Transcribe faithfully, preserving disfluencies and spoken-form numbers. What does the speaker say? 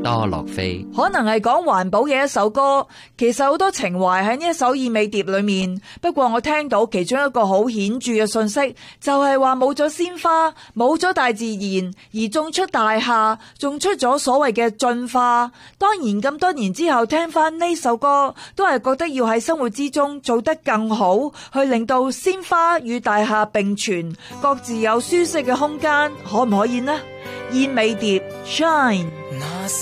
多洛菲。 可能係講環保嘅一首歌，其實好多情懷喺呢一首燕尾蝶裏面。不過我聽到其中一個好顯著嘅信息，就係話冇咗鮮花，冇咗大自然，而種出大廈，種出咗所謂嘅進化。當然咁多年之後聽翻呢首歌，都係覺得要喺生活之中做得更好，去令到鮮花與大廈並存，各自有舒適嘅空間，可唔可以呢？燕尾蝶 Shine。